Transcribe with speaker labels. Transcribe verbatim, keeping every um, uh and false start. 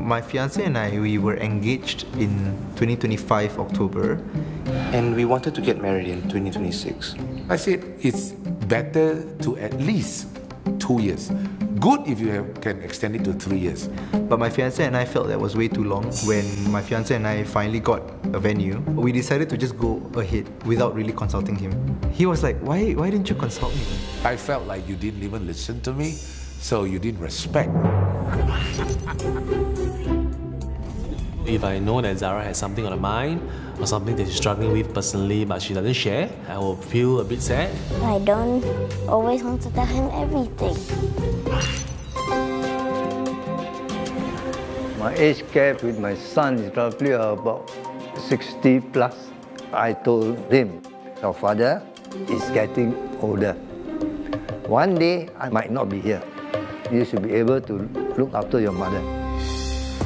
Speaker 1: My fiancé and I, we were engaged in twenty twenty-five October, and we wanted to get married in twenty twenty-six.
Speaker 2: I said it's better to at least two years. Good if you have, can extend it to three years.
Speaker 1: But my fiancé and I felt that was way too long. When my fiancé and I finally got a venue, we decided to just go ahead without really consulting him. He was like, why, why didn't you consult me?
Speaker 2: I felt like you didn't even listen to me, so you didn't respect.
Speaker 3: If I know that Zara has something on her mind or something that she's struggling with personally but she doesn't share, I will feel a bit sad.
Speaker 4: I don't always want to tell him everything.
Speaker 5: My age gap with my son is roughly about sixty plus. I told him, your father is getting older. One day, I might not be here. You should be able to look after your mother.